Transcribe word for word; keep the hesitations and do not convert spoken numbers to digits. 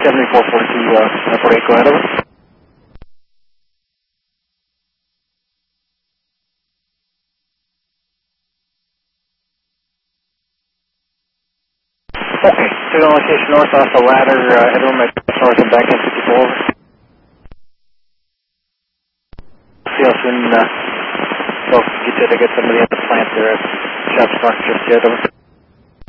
seventy-four forty-two, uh, forty-eight, go ahead, over. Okay, signal location north off the ladder, uh, headroom at north and back in fifty-four, over. See how soon, uh, we'll get you to get somebody at the plant there at Shop Stock just yet, over.